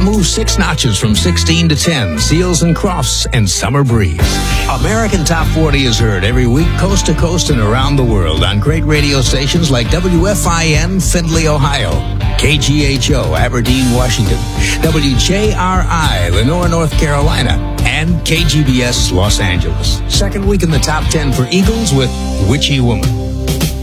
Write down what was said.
move 6 notches from 16 to 10. Seals and Crofts and Summer Breeze. American Top 40 is heard every week coast to coast and around the world on great radio stations like WFIN, Findlay, Ohio, KGHO, Aberdeen, Washington, WJRI, Lenore, North Carolina, and KGBS, Los Angeles. Second week in the top 10 for Eagles with Witchy Woman.